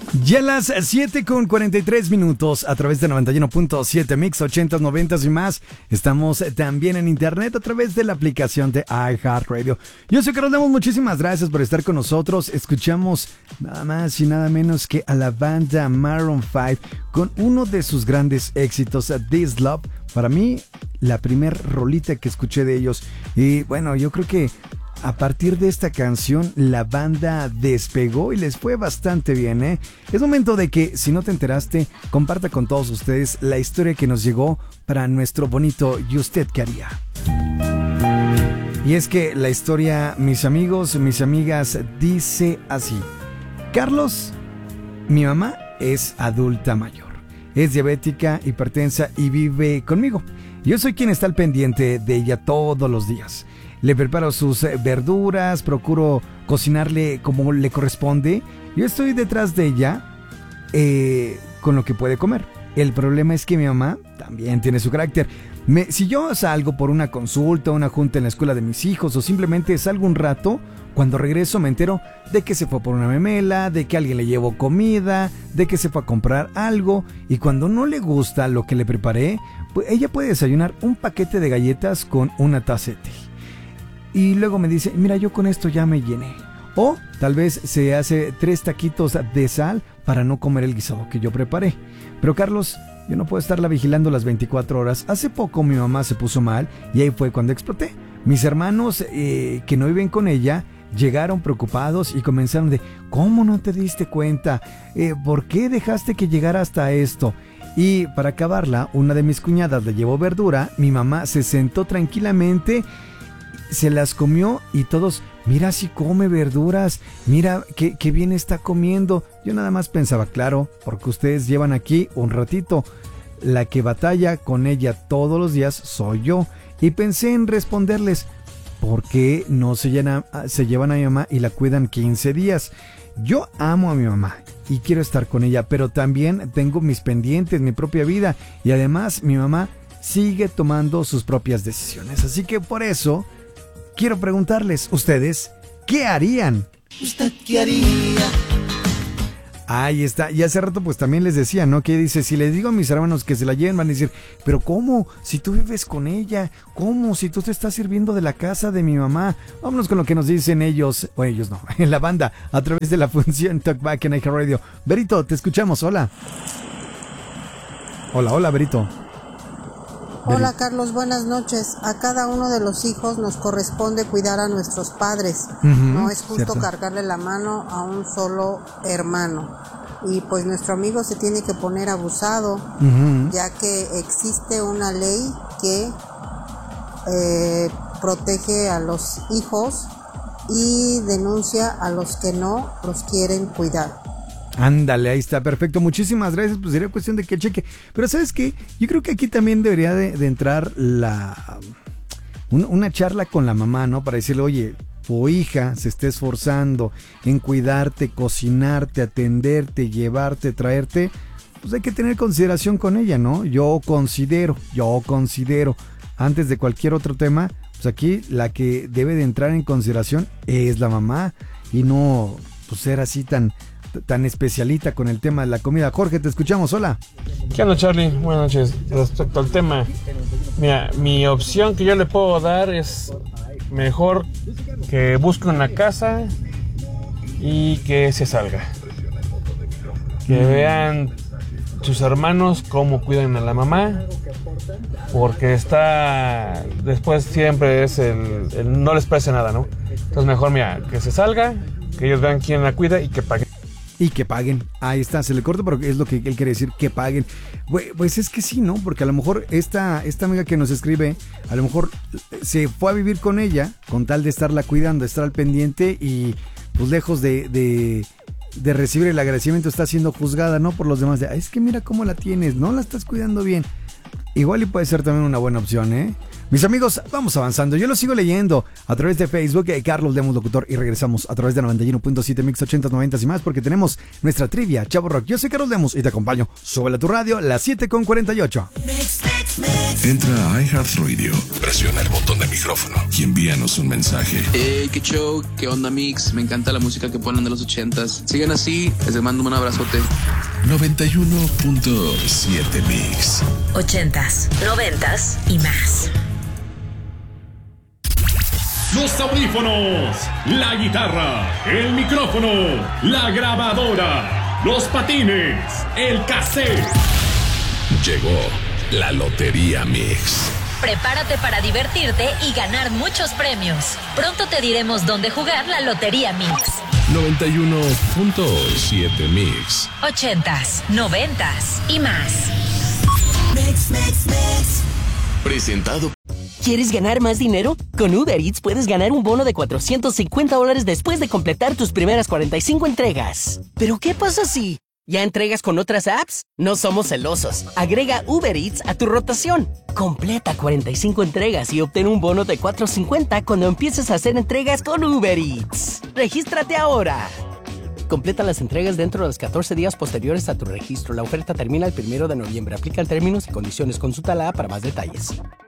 Ya las 7:43 a través de 91.7 Mix 80s, 90s y más. Estamos también en internet a través de la aplicación de iHeartRadio. Yo soy Carlos Lemos, muchísimas gracias por estar con nosotros. Escuchamos nada más y nada menos que a la banda Maroon 5 con uno de sus grandes éxitos, This Love. Para mí, la primer rolita que escuché de ellos. Y bueno, yo creo que a partir de esta canción, la banda despegó y les fue bastante bien, ¿eh? Es momento de que, si no te enteraste, comparta con todos ustedes la historia que nos llegó para nuestro bonito ¿Y usted qué haría? Y es que la historia, mis amigos, mis amigas, dice así. Carlos, mi mamá es adulta mayor. Es diabética, hipertensa y vive conmigo. Yo soy quien está al pendiente de ella todos los días. Le preparo sus verduras, procuro cocinarle como le corresponde. Yo estoy detrás de ella con lo que puede comer. El problema es que mi mamá también tiene su carácter. Si yo salgo por una consulta, una junta en la escuela de mis hijos o simplemente salgo un rato, cuando regreso me entero de que se fue por una memela, de que alguien le llevó comida, de que se fue a comprar algo. Y cuando no le gusta lo que le preparé, pues ella puede desayunar un paquete de galletas con una taza de té. Y luego me dice, mira, yo con esto ya me llené. O tal vez se hace 3 taquitos de sal para no comer el guisado que yo preparé. Pero Carlos, yo no puedo estarla vigilando las 24 horas. Hace poco mi mamá se puso mal y ahí fue cuando exploté. Mis hermanos que no viven con ella llegaron preocupados y comenzaron de, ¿cómo no te diste cuenta? ¿Por qué dejaste que llegara hasta esto? Y para acabarla, una de mis cuñadas le llevó verdura. Mi mamá se sentó tranquilamente, se las comió y todos, mira si come verduras, mira qué bien está comiendo. Yo nada más pensaba, claro, porque ustedes llevan aquí un ratito. La que batalla con ella todos los días soy yo. Y pensé en responderles, ¿por qué no se llevan a mi mamá y la cuidan 15 días? Yo amo a mi mamá y quiero estar con ella, pero también tengo mis pendientes, mi propia vida. Y además mi mamá sigue tomando sus propias decisiones. Así que por eso quiero preguntarles, ¿ustedes qué harían? ¿Usted qué haría? Ahí está, y hace rato pues también les decía, ¿no? Que dice, si les digo a mis hermanos que se la lleven, van a decir, pero ¿cómo? Si tú vives con ella, ¿cómo? Si tú te estás sirviendo de la casa de mi mamá. Vámonos con lo que nos dicen ellos, o ellos no, en la banda, a través de la función Talkback en iHeartRadio. Berito, te escuchamos, hola. Hola, Berito. Hola Carlos, buenas noches. A cada uno de los hijos nos corresponde cuidar a nuestros padres. No es justo cargarle la mano a un solo hermano. Y pues nuestro amigo se tiene que poner abusado, ya que existe una ley que protege a los hijos y denuncia a los que no los quieren cuidar. Ándale, ahí está, perfecto, muchísimas gracias, pues sería cuestión de que cheque, pero ¿sabes qué? Yo creo que aquí también debería de entrar una charla con la mamá, ¿no? Para decirle, oye, tu hija se está esforzando en cuidarte, cocinarte, atenderte, llevarte, traerte, pues hay que tener consideración con ella, ¿no? Yo considero, antes de cualquier otro tema, pues aquí la que debe de entrar en consideración es la mamá y no pues ser así tan especialita con el tema de la comida. Jorge, te escuchamos, hola. ¿Qué onda, Charlie? Buenas noches. Respecto al tema, mira, mi opción que yo le puedo dar es mejor que busque una casa y que se salga. Que vean sus hermanos cómo cuidan a la mamá, porque después siempre es el no les parece nada, ¿no? Entonces mejor, mira, que se salga, que ellos vean quién la cuida y que paguen. Y que paguen, ahí está, se le corta, pero es lo que él quiere decir, que paguen. Pues es que sí, ¿no? Porque a lo mejor esta amiga que nos escribe, a lo mejor se fue a vivir con ella, con tal de estarla cuidando, de estar al pendiente y pues lejos de recibir el agradecimiento está siendo juzgada, ¿no? Por los demás, es que mira cómo la tienes, no la estás cuidando bien. Igual y puede ser también una buena opción, ¿eh? Mis amigos, vamos avanzando. Yo lo sigo leyendo a través de Facebook, Carlos Lemos Locutor, y regresamos a través de 91.7 Mix 80s, 90s y más, porque tenemos nuestra trivia, Chavo Rock. Yo soy Carlos Lemos y te acompaño. Súbele a tu radio, las 7:48. Mix, mix, mix. Entra a iHeartRadio, presiona el botón de micrófono y envíanos un mensaje. Hey, qué show, qué onda, Mix. Me encanta la música que ponen de los 80s. Sigan así, les mando un abrazote. 91.7 Mix. 80s, 90s y más. Los audífonos, la guitarra, el micrófono, la grabadora, los patines, el cassette. Llegó la Lotería Mix. Prepárate para divertirte y ganar muchos premios. Pronto te diremos dónde jugar la Lotería Mix. 91.7 Mix. 80s, 90s y más. Mix, mix, mix. Presentado. ¿Quieres ganar más dinero? Con Uber Eats puedes ganar un bono de $450 después de completar tus primeras 45 entregas. ¿Pero qué pasa si ya entregas con otras apps? No somos celosos. Agrega Uber Eats a tu rotación. Completa 45 entregas y obtén un bono de $450 cuando empieces a hacer entregas con Uber Eats. ¡Regístrate ahora! Completa las entregas dentro de los 14 días posteriores a tu registro. La oferta termina el 1 de noviembre. Aplican términos y condiciones. Consulta la app para más detalles.